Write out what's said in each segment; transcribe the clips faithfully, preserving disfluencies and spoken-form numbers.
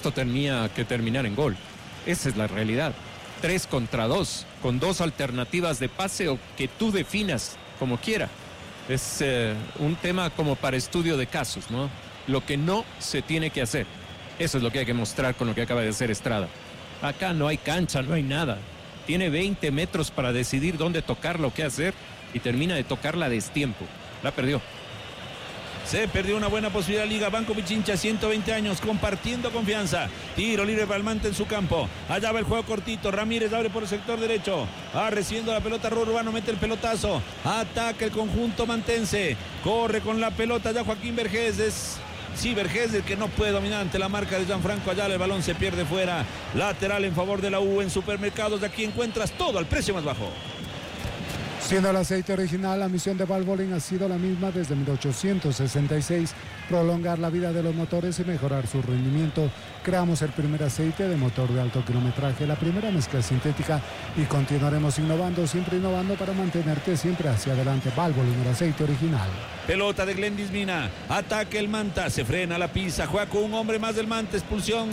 Esto tenía que terminar en gol. Esa es la realidad. Tres contra dos, con dos alternativas de pase o que tú definas como quiera. Es eh, un tema como para estudio de casos, ¿no? Lo que no se tiene que hacer. Eso es lo que hay que mostrar con lo que acaba de hacer Estrada. Acá no hay cancha, no hay nada. Tiene veinte metros para decidir dónde tocarla o qué hacer y termina de tocarla a destiempo. La perdió. Se perdió una buena posibilidad Liga. Banco Pichincha, ciento veinte años, compartiendo confianza. Tiro libre para el Manta en su campo. Allá va el juego cortito. Ramírez abre por el sector derecho. Ah, recibiendo la pelota Urbano, mete el pelotazo. Ataca el conjunto mantense. Corre con la pelota ya Joaquín Vergés. Es... Sí, Vergés el que no puede dominar ante la marca de Gianfranco Ayala. El balón se pierde fuera. Lateral en favor de la U. En Supermercados de aquí encuentras todo al precio más bajo. Siendo el aceite original, la misión de Valvoline ha sido la misma desde mil ochocientos sesenta y seis, prolongar la vida de los motores y mejorar su rendimiento. Creamos el primer aceite de motor de alto kilometraje, la primera mezcla sintética y continuaremos innovando, siempre innovando para mantenerte siempre hacia adelante. Valvoline, el aceite original. Pelota de Glendis Mina, ataque el Manta, se frena la pisa, juega con un hombre más del Manta, expulsión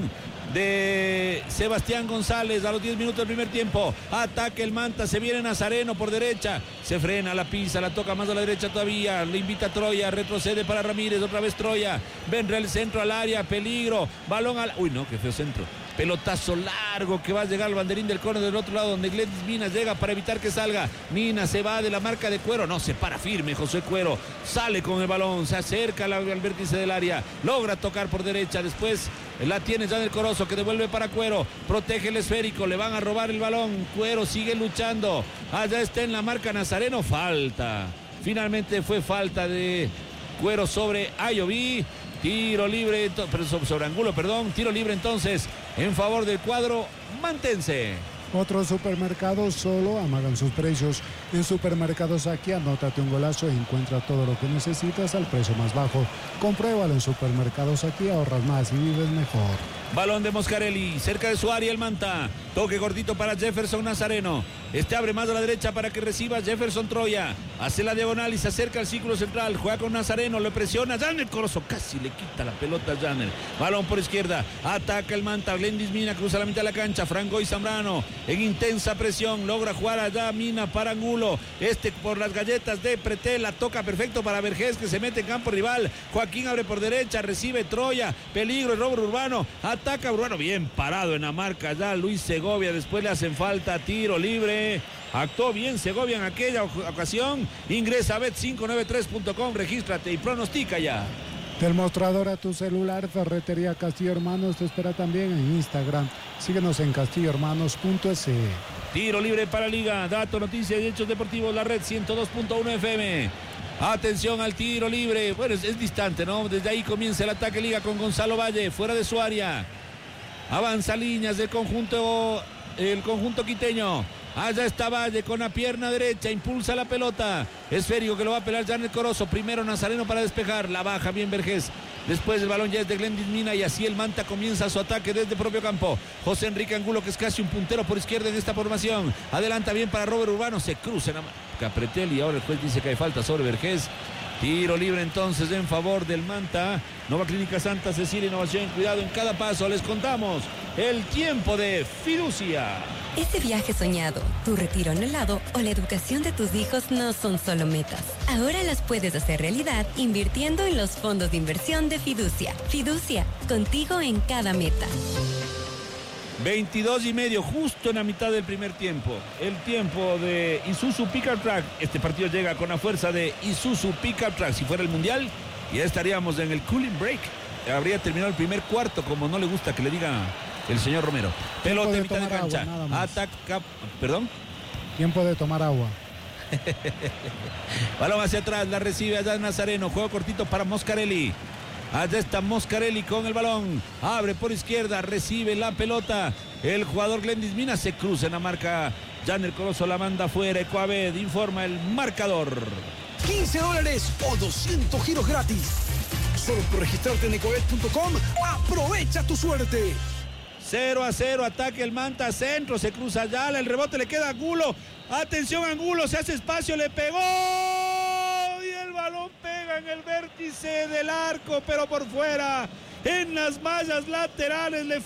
de Sebastián González a los diez minutos del primer tiempo. Ataque el Manta, se viene Nazareno por derecha, se frena la pisa, la toca más a la derecha todavía, le invita a Troya, retrocede para Ramírez, otra vez Troya, vendrá el centro al área, peligro, balón al... Uy no, qué feo centro. Pelotazo largo que va a llegar al banderín del córner del otro lado donde Glendis Minas llega para evitar que salga. Mina se va de la marca de Cuero. No, se para firme José Cuero. Sale con el balón, se acerca al, al vértice del área. Logra tocar por derecha. Después la tiene Janel Corozo que devuelve para Cuero. Protege el esférico. Le van a robar el balón. Cuero sigue luchando. Allá está en la marca Nazareno. Falta. Finalmente fue falta de Cuero sobre Ayoví. Tiro libre, sobre Angulo, perdón. Tiro libre entonces en favor del cuadro mantense. Otros supermercados solo amagan sus precios. En Supermercados Aquí, anótate un golazo e encuentra todo lo que necesitas al precio más bajo. Compruébalo en Supermercados Aquí, ahorras más y vives mejor. Balón de Moscarelli, cerca de su área el Manta. Toque cortito para Jefferson Nazareno. Este abre más a la derecha para que reciba Jefferson Troya. Hace la diagonal y se acerca al círculo central. Juega con Nazareno, le presiona. Janel Corozo casi le quita la pelota a Janel. Balón por izquierda. Ataca el Manta. Glendis Mina cruza la mitad de la cancha. Franco y Zambrano en intensa presión. Logra jugar allá Mina para Angulo. Este por las galletas de Pretel. La toca perfecto para Vergés que se mete en campo rival. Joaquín abre por derecha. Recibe Troya. Peligro el Robert Urbano. Ataca Urbano. Bien parado en la marca ya Luis Segovia. Después le hacen falta. Tiro libre. Actuó bien Segovia en aquella ocasión. Ingresa a bet cinco nueve tres punto com, regístrate y pronostica ya. Del mostrador a tu celular, Ferretería Castillo Hermanos te espera también en Instagram. Síguenos en castillo hermanos punto es. Tiro libre para Liga, datos, noticias y hechos deportivos, la red ciento dos punto uno F M. Atención al tiro libre. Bueno, es, es distante, ¿no? Desde ahí comienza el ataque Liga con Gonzalo Valle, fuera de su área. Avanza líneas del conjunto, el conjunto quiteño. Allá está Valle con la pierna derecha, impulsa la pelota. Esférico que lo va a pelar Janel Corozo. Primero Nazareno para despejar, la baja bien Vergés. Después el balón ya es de Glendis Mina y así el Manta comienza su ataque desde propio campo. José Enrique Angulo, que es casi un puntero por izquierda en esta formación. Adelanta bien para Robert Urbano, se cruza en la Capretel y ahora el juez dice que hay falta sobre Vergés. Tiro libre entonces en favor del Manta. Nova Clínica Santa Cecilia, innovación, cuidado en cada paso. Les contamos el tiempo de Fiducia. Ese viaje soñado, tu retiro anhelado o la educación de tus hijos no son solo metas. Ahora las puedes hacer realidad invirtiendo en los fondos de inversión de Fiducia. Fiducia, contigo en cada meta. veintidós y medio, justo en la mitad del primer tiempo. El tiempo de Isuzu Pickup Truck. Este partido llega con la fuerza de Isuzu Pickup Truck. Si fuera el Mundial, ya estaríamos en el cooling break. Habría terminado el primer cuarto, como no le gusta que le diga el señor Romero. Pelota en mitad de cancha. Ataca. ¿Perdón? Tiempo de tomar agua. Balón hacia atrás, la recibe allá Nazareno. Juego cortito para Moscarelli. Allá está Moscarelli con el balón. Abre por izquierda, recibe la pelota. El jugador Glendis Mina se cruza en la marca. Janel Corozo la manda afuera. Ecuaved informa el marcador. quince dólares o doscientos giros gratis. Solo por registrarte en ecuaved punto com. Aprovecha tu suerte. cero a cero, ataque el Manta, centro, se cruza Ayala, el rebote le queda a Angulo. Atención Angulo, se hace espacio, le pegó. Y el balón pega en el vértice del arco, pero por fuera. en las mallas laterales. Le